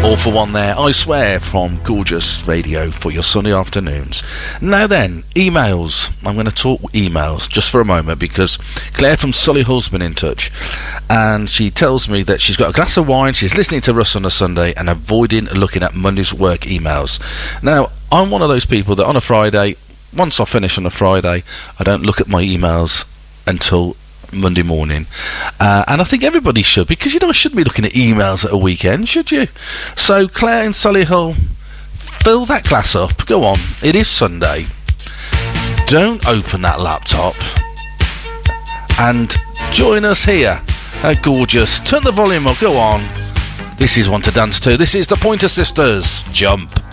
All for one there, I swear, from Gorgeous Radio for your Sunday afternoons. Now then, emails. I'm going to talk emails just for a moment because Claire from Solihull's been in touch and she tells me that she's got a glass of wine, she's listening to Russ on a Sunday and avoiding looking at Monday's work emails. Now, I'm one of those people that on a Friday, once I finish on a Friday, I don't look at my emails until Monday morning, and I think everybody should, because you shouldn't be looking at emails at a weekend, should you? So Claire in Solihull, fill that glass up, go on, it is Sunday, don't open that laptop and join us here at Gorgeous. Turn the volume up, go on, this is one to dance to, this is the Pointer Sisters, Jump.